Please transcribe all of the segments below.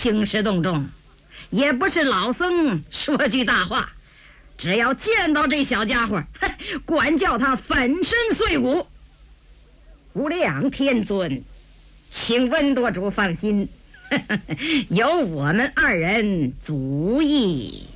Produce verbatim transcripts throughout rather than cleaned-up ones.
兴师动众，也不是老僧说句大话，只要见到这小家伙，管叫他粉身碎骨。无量天尊，请温多主放心，有我们二人足矣。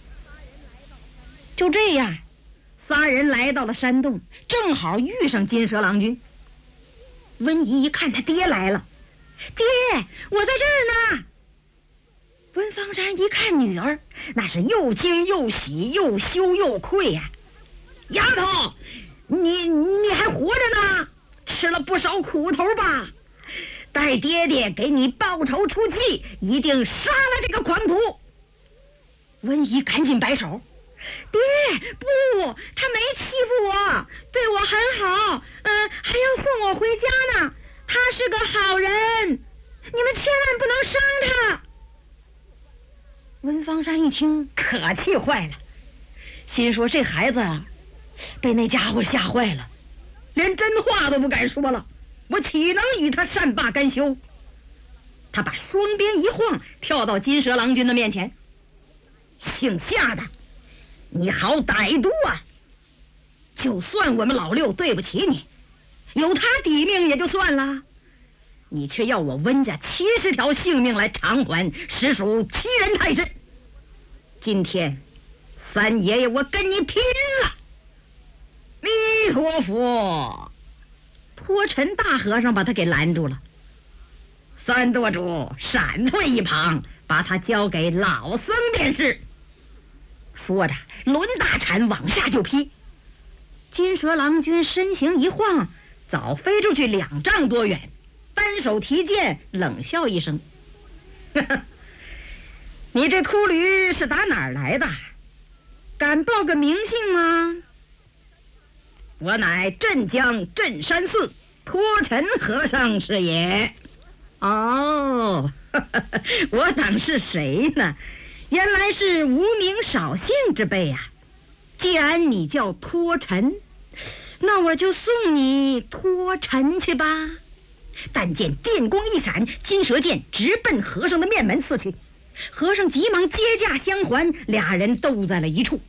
就这样，仨人来到了山洞，正好遇上金蛇郎君。温宜一看他爹来了，爹，我在这儿呢。温方山一看女儿，那是又惊又喜，又羞又愧呀、啊。丫头，你你还活着呢，吃了不少苦头吧？待爹爹给你报仇出气，一定杀了这个狂徒。温宜赶紧摆手，爹，不，他没欺负我，对我很好，嗯、呃，还要送我回家呢。他是个好人，你们千万不能伤他。温方山一听，可气坏了，心说这孩子被那家伙吓坏了，连真话都不敢说了，我岂能与他善罢甘休？他把双鞭一晃，跳到金蛇郎君的面前。姓夏的，你好歹毒啊！就算我们老六对不起你，有他抵命也就算了，你却要我温家七十条性命来偿还，实属欺人太甚。今天三爷爷我跟你拼了！弥陀佛！托尘大和尚把他给拦住了。三舵主闪退一旁，把他交给老僧便是。说着抡大铲往下就劈。金蛇郎君身形一晃，早飞出去两丈多远，单手提剑，冷笑一声：“呵呵，你这秃驴是打哪儿来的？敢报个名姓吗？”“我乃镇江镇山寺托尘和尚是也。”“哦，呵呵，我当是谁呢？原来是无名少姓之辈呀、啊！既然你叫托尘，那我就送你托尘去吧。”但见电光一闪，金蛇剑直奔和尚的面门刺去。和尚急忙接驾相还，俩人斗在了一处。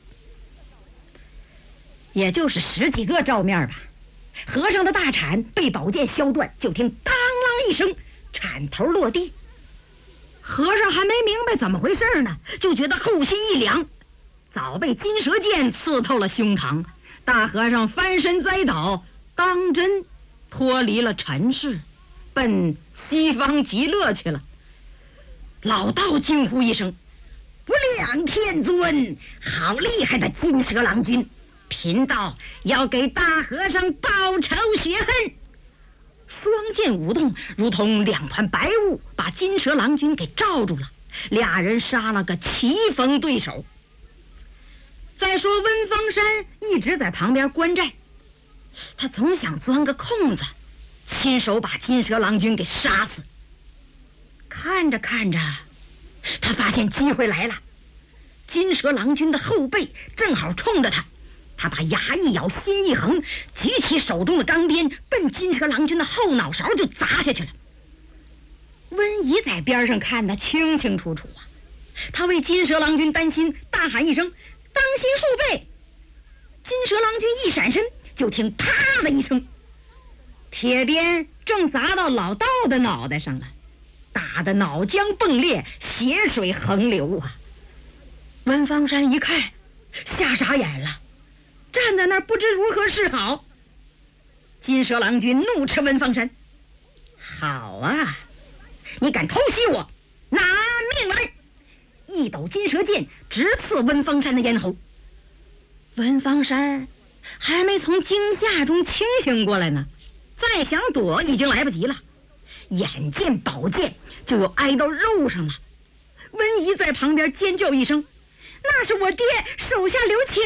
也就是十几个照面吧。和尚的大铲被宝剑削断，就听当啷一声，铲头落地。和尚还没明白怎么回事呢，就觉得后心一凉，早被金蛇剑刺透了胸膛。大和尚翻身栽倒，当真脱离了尘世，奔西方极乐去了。老道惊呼一声：“无量天尊，好厉害的金蛇郎君！贫道要给大和尚报仇雪恨。”双剑舞动，如同两团白雾，把金蛇郎君给罩住了。俩人杀了个棋逢对手。再说温方山一直在旁边观战，他总想钻个空子，亲手把金蛇郎君给杀死。看着看着，他发现机会来了，金蛇郎君的后背正好冲着他，他把牙一咬，心一横，举起手中的钢鞭，奔金蛇郎君的后脑勺就砸下去了。温宜在边上看得清清楚楚啊，他为金蛇郎君担心，大喊一声：“当心后背！”金蛇郎君一闪身，就听啪的一声，铁鞭正砸到老道的脑袋上了，打得脑浆迸裂，血水横流啊！温方山一看，吓傻眼了，站在那儿不知如何是好。金蛇郎君怒斥温方山：“好啊，你敢偷袭我，拿命来！”一抖金蛇剑，直刺温方山的咽喉。温方山还没从惊吓中清醒过来呢，再想躲已经来不及了，眼见宝剑就要挨到肉上了。温宜在旁边尖叫一声：“那是我爹，手下留情！”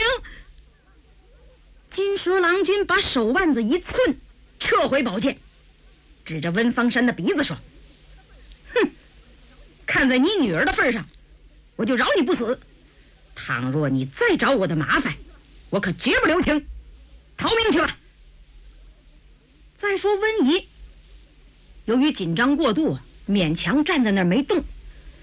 金蛇郎君把手腕子一寸，撤回宝剑，指着温方山的鼻子说：“哼，看在你女儿的份上，我就饶你不死。倘若你再找我的麻烦，我可绝不留情，逃命去吧。”再说温宜，由于紧张过度，勉强站在那儿没动。